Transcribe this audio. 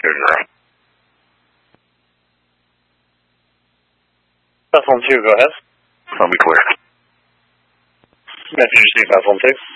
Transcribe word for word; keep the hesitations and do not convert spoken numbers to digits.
two zero. Platform two, go ahead. I'll be clear. Message received, Platform two.